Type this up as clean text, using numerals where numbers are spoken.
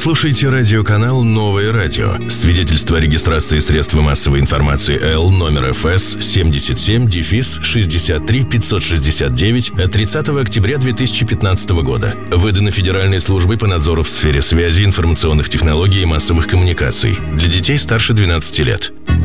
слушаете радиоканал «Новое радио». Свидетельство о регистрации средства массовой информации Л номер ФС 77-63-569 от 30 октября 2015 года. Выдано Федеральной службой по надзору в сфере связи, информационных технологий и массовых коммуникаций. Для детей старше 12 лет.